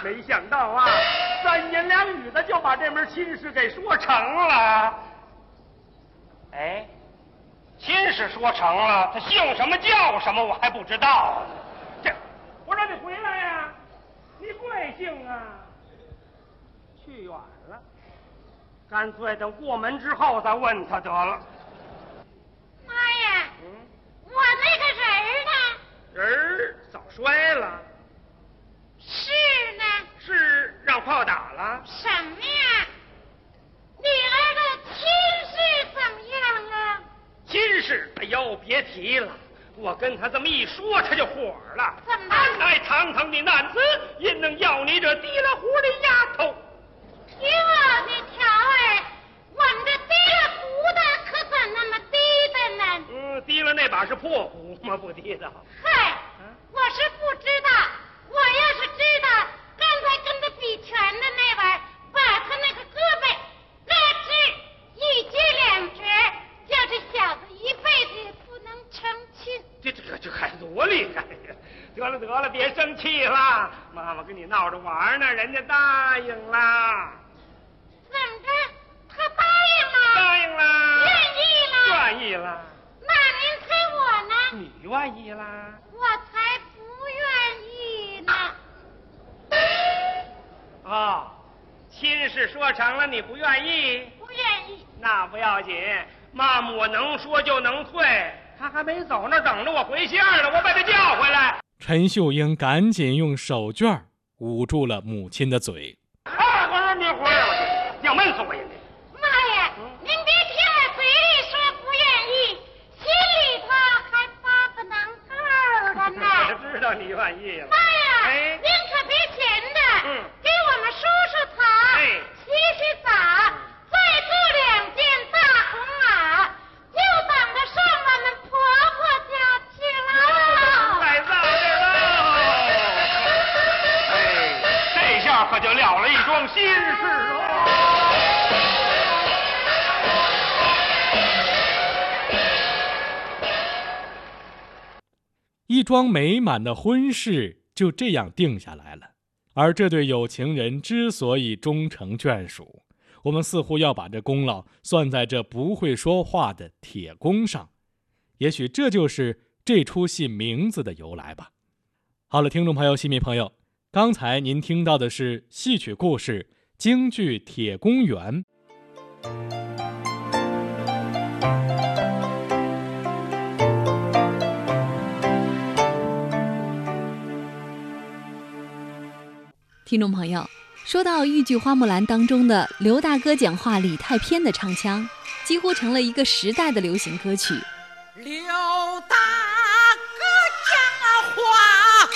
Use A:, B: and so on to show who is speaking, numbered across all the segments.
A: 没想到啊，3言2语的就把这门亲事给说成了。
B: 哎，亲事说成了，他姓什么叫什么我还不知道呢。
A: 这，我让你回来呀，你贵姓啊？去远了，干脆等过门之后再问他得了。
C: 妈呀，我那个人呢？
A: 人早摔了。
C: 是呢？
A: 是让炮打了。
C: 什么呀？女儿的亲事怎么样啊？
A: 亲事，哎呦，别提了。我跟他这么一说，他就火了。
C: 怎么？
A: 俺乃堂堂的男子，因能要你这提了壶的丫头？
C: 哟，你瞧儿，我们这提了壶的可怎那么低的呢？
A: 提了那把是破壶吗？不提的。
C: 嗨，我是不知道。我要是知道，刚才跟他比拳的那位，把他那个胳膊咯吱一截2截，叫这小子一辈子也不能成亲。
A: 这还多厉害呀！得了，别生气了，妈妈跟你闹着玩呢，人家答应了。
C: 怎么着？他答应了？
A: 答应了。
C: 愿意了？
A: 愿意了。
C: 那您猜我呢？
A: 你愿意啦？
C: 我才不愿意呢。
A: 哦，亲事说成了，你不愿意？
C: 不愿意。
A: 那不要紧，妈妈我能说就能退。他还没走那等着我回信了，我把他叫回来。
D: 陈秀英赶紧用手绢捂住了母亲的嘴。
A: 我说你回来，要闷死我呀！
C: 妈呀，您别听我嘴里说不愿意，心里头还发个能够的呢。
A: 我知道你愿意了。
C: 妈呀，
A: 哎，
C: 您可别闲着，给我们梳梳头，洗洗澡，再做2件大红袄，就等着上我们婆婆家去了。
A: 太早了。这下可就了了一桩心事了。
D: 一桩美满的婚事就这样定下来了。而这对有情人之所以终成眷属，我们似乎要把这功劳算在这不会说话的铁公上。也许这就是这出戏名字的由来吧。好了，听众朋友、戏迷朋友，刚才您听到的是戏曲故事京剧《铁公园》。
E: 听众朋友，说到豫剧《花木兰》当中的刘大哥讲话李太偏的唱腔，几乎成了一个时代的流行歌曲。
F: 刘大哥讲话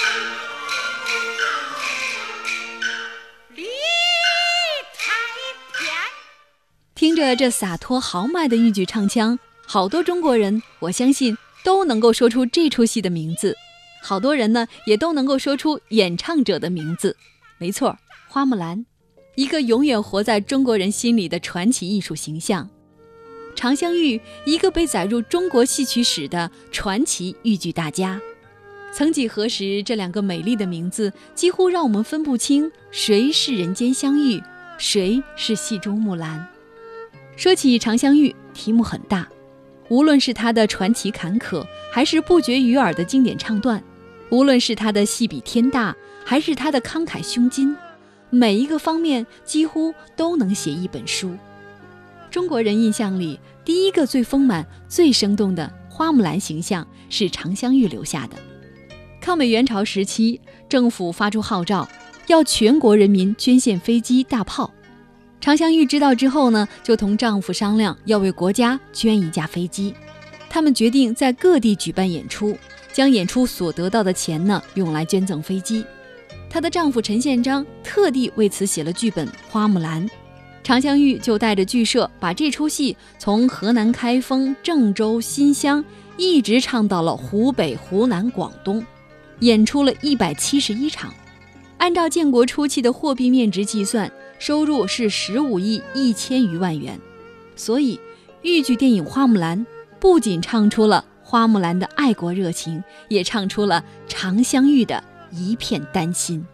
F: 李太偏，
E: 听着这洒脱豪迈的豫剧唱腔，好多中国人我相信都能够说出这出戏的名字，好多人呢也都能够说出演唱者的名字。没错，花木兰，一个永远活在中国人心里的传奇艺术形象；常香玉，一个被载入中国戏曲史的传奇豫剧大家。曾几何时，这2个美丽的名字几乎让我们分不清谁是人间香玉，谁是戏中木兰。说起常香玉，题目很大，无论是她的传奇坎坷，还是不绝于耳的经典唱段，无论是她的戏比天大，还是他的慷慨胸襟，每一个方面几乎都能写一本书。中国人印象里第一个最丰满、最生动的花木兰形象是常香玉留下的。抗美援朝时期，政府发出号召，要全国人民捐献飞机、大炮。常香玉知道之后呢，就同丈夫商量要为国家捐1架飞机。他们决定在各地举办演出，将演出所得到的钱呢，用来捐赠飞机。她的丈夫陈宪章特地为此写了剧本《花木兰》，常香玉就带着剧社把这出戏从河南开封、郑州、新乡一直唱到了湖北、湖南、广东，演出了171场。按照建国初期的货币面值计算，收入是15亿1000余万元。所以豫剧电影《花木兰》不仅唱出了花木兰的爱国热情，也唱出了常香玉的一片丹心。